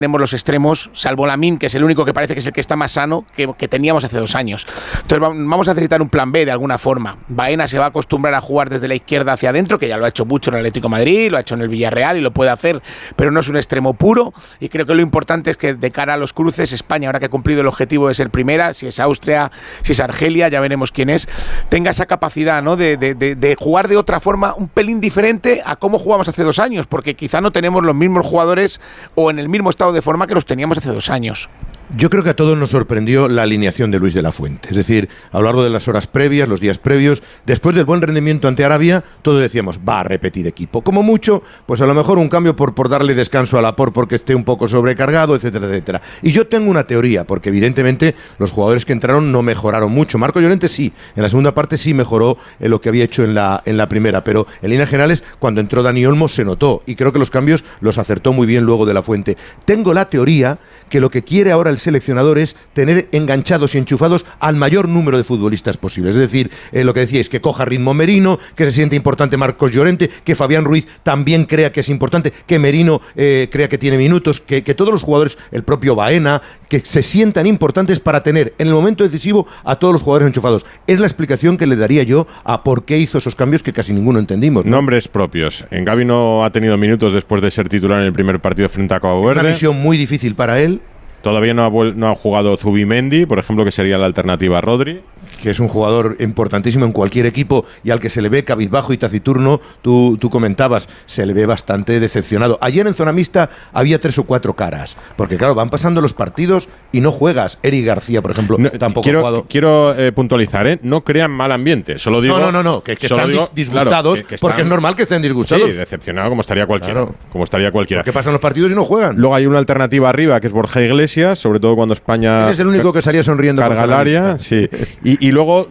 tenemos los extremos, salvo Lamine, que es el único que parece que es el que está más sano que teníamos hace 2 años. Entonces vamos a necesitar un plan B de alguna forma. Baena se va a acostumbrar a jugar desde la izquierda hacia adentro, que ya lo ha hecho mucho en el Atlético de Madrid, lo ha hecho en el Villarreal y lo puede hacer, pero no es un extremo puro, y creo que lo importante es que de cara a los cruces, España, ahora que ha cumplido el objetivo de ser primera, si es Austria, si es Argelia, ya veremos quién es, tenga esa capacidad, ¿no?, de jugar de otra forma, un pelín diferente a cómo jugamos hace 2 años, porque quizá no tenemos los mismos jugadores o en el mismo estado de forma que los teníamos hace 2 años. Yo creo que a todos nos sorprendió la alineación de Luis de la Fuente. Es decir, a lo largo de las horas previas, los días previos, después del buen rendimiento ante Arabia, todos decíamos, va a repetir equipo. Como mucho, pues a lo mejor un cambio por darle descanso a Laporte porque esté un poco sobrecargado, etcétera, etcétera. Y yo tengo una teoría, porque evidentemente los jugadores que entraron no mejoraron mucho. Marco Llorente sí, en la segunda parte sí mejoró lo que había hecho en la primera, pero en líneas generales, cuando entró Dani Olmo se notó, y creo que los cambios los acertó muy bien luego de la Fuente. Tengo la teoría que lo que quiere ahora el seleccionador es tener enganchados y enchufados al mayor número de futbolistas posibles. Es decir, lo que decíais, que coja ritmo Merino, que se siente importante Marcos Llorente, que Fabián Ruiz también crea que es importante, que Merino crea que tiene minutos, que todos los jugadores, el propio Baena, que se sientan importantes para tener en el momento decisivo a todos los jugadores enchufados. Es la explicación que le daría yo a por qué hizo esos cambios que casi ninguno entendimos, ¿no? Nombres propios. Gavi no ha tenido minutos después de ser titular en el primer partido frente a Cabo Verde. Una misión muy difícil para él. Todavía no ha jugado Zubimendi, por ejemplo, que sería la alternativa a Rodri. Que es un jugador importantísimo en cualquier equipo y al que se le ve cabizbajo y taciturno. Tú comentabas, se le ve bastante decepcionado. Ayer en zona mixta había 3 o 4 caras, porque claro, van pasando los partidos y no juegas. Eric García, por ejemplo, tampoco ha jugado. Quiero puntualizar, no crean mal ambiente. Solo digo, no, que están disgustados, claro, que porque es normal que estén disgustados. Sí, decepcionado como estaría cualquiera. Claro. Como estaría cualquiera. Porque pasan los partidos y no juegan. Luego hay una alternativa arriba, que es Borja Iglesias, sobre todo cuando España... Ese es el único que salía sonriendo. Carga el área, sí. Y luego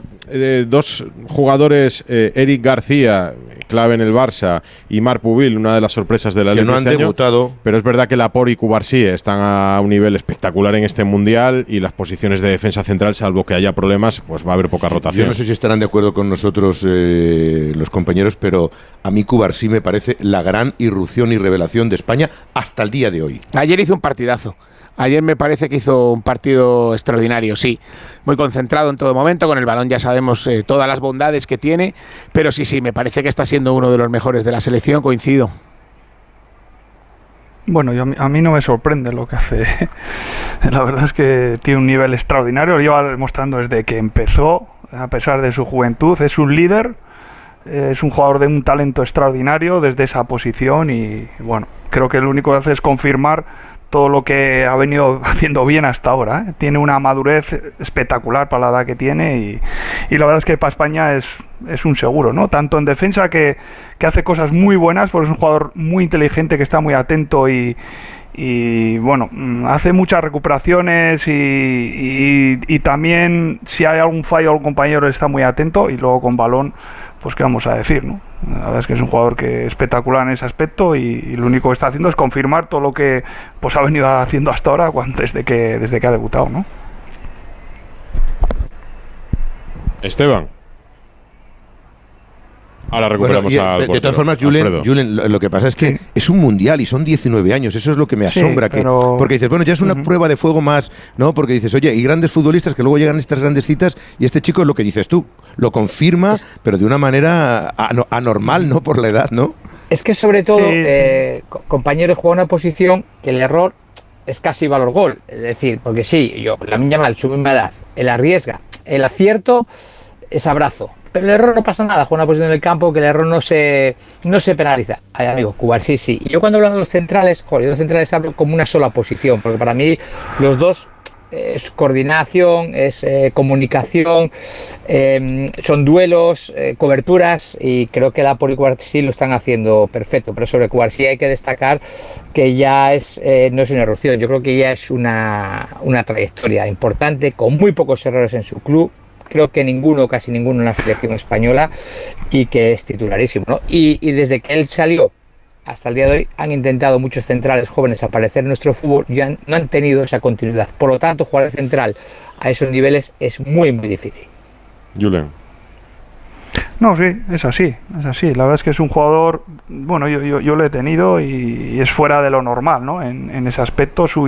2 jugadores, Eric García, clave en el Barça, y Marc Pubil, una de las sorpresas de la Liga. Que no han debutado. Pero es verdad que Laporte y Cubarsí están a un nivel espectacular en este Mundial, y las posiciones de defensa central, salvo que haya problemas, pues va a haber poca rotación. Yo no sé si estarán de acuerdo con nosotros los compañeros, pero a mí Cubarsí me parece la gran irrupción y revelación de España hasta el día de hoy. Ayer hizo un partidazo. Ayer me parece que hizo un partido extraordinario, sí. Muy concentrado en todo momento, con el balón ya sabemos todas las bondades que tiene, pero sí, me parece que está siendo uno de los mejores de la selección, coincido. Bueno, a mí no me sorprende lo que hace. La verdad es que tiene un nivel extraordinario, lo lleva demostrando desde que empezó, a pesar de su juventud, es un líder, es un jugador de un talento extraordinario desde esa posición y bueno, creo que lo único que hace es confirmar todo lo que ha venido haciendo bien hasta ahora, ¿eh? Tiene una madurez espectacular para la edad que tiene y la verdad es que para España es un seguro, ¿no? Tanto en defensa que hace cosas muy buenas, porque es un jugador muy inteligente que está muy atento y bueno, hace muchas recuperaciones y también si hay algún fallo algún compañero está muy atento y luego con balón, pues qué vamos a decir, ¿no? La verdad es que es un jugador que es espectacular en ese aspecto y lo único que está haciendo es confirmar todo lo que pues ha venido haciendo hasta ahora desde que ha debutado, ¿no? Esteban. Ahora recuperamos al de todas formas, Julen, lo que pasa es que es un mundial y son 19 años. Eso es lo que me asombra. Sí, porque dices, bueno, ya es una prueba de fuego más, ¿no? Porque dices, oye, y grandes futbolistas que luego llegan a estas grandes citas y este chico es lo que dices tú, lo confirma, pero de una manera anormal, ¿no? Por la edad, ¿no? Es que sobre todo, compañeros juega una posición que el error es casi valor gol. Es decir, porque sí, la misma mal, su misma edad, él arriesga. El acierto es abrazo. Pero el error no pasa nada, juega una posición en el campo que el error no se penaliza. Ay, amigo, Cubarsí sí. Y yo cuando hablo de los centrales, hablo como una sola posición, porque para mí los dos es coordinación, es comunicación, son duelos, coberturas, y creo que Laporte y Cubarsí lo están haciendo perfecto. Pero sobre Cubarsí hay que destacar que ya no es una erupción, yo creo que ya es una trayectoria importante, con muy pocos errores en su club. Creo que casi ninguno en la selección española, y que es titularísimo, ¿no? Y desde que él salió hasta el día de hoy han intentado muchos centrales jóvenes aparecer en nuestro fútbol y no han tenido esa continuidad. Por lo tanto, jugar de central a esos niveles es muy, muy difícil. Julen. No, sí, es así. La verdad es que es un jugador, bueno, yo lo he tenido y es fuera de lo normal, ¿no? En ese aspecto, su